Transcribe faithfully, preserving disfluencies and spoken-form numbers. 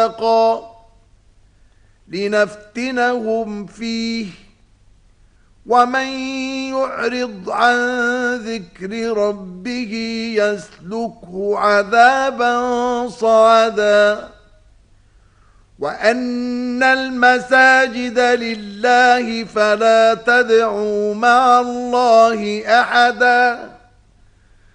لنفتنهم فيه ومن يعرض عن ذكر ربه يسلكه عذابا صعدا وأن المساجد لله فلا تدعوا مع الله أحدا